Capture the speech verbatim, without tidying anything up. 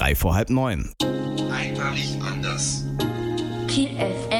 drei vor halb neun. Einmalig anders. Kiel F M.